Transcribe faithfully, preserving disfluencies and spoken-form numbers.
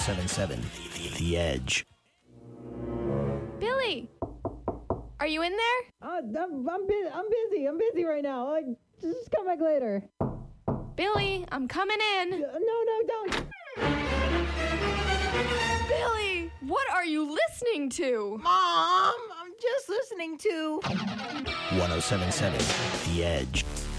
seven point seven The Edge. Billy! Are you in there? Uh, I'm, I'm, bu- I'm busy. I'm busy right now. I, just come back later. Billy, I'm coming in. Uh, no, no, don't. Billy, what are you listening to? Mom, I'm just listening to... one oh seven point seven The Edge.